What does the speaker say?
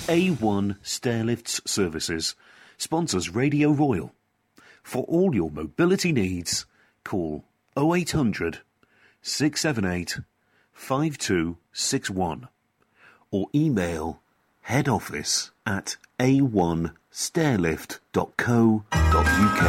A1 Stairlifts Services sponsors Radio Royal. For all your mobility needs, call 0800 678 5261 or email headoffice@a1stairlift.co.uk.